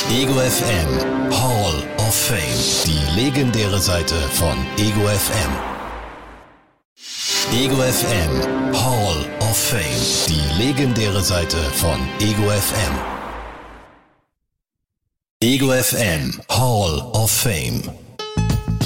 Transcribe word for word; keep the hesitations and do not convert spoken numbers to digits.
Ego F M Hall of Fame. Die legendäre Seite von Ego F M. Ego F M Hall of Fame. Die legendäre Seite von Ego F M. Ego F M Hall of Fame.